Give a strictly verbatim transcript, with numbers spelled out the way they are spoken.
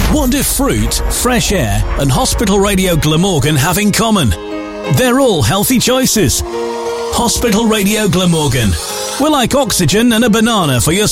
What do fruit, fresh air and Hospital Radio Glamorgan have in common? They're all healthy choices. Hospital Radio Glamorgan. We're like oxygen and a banana for your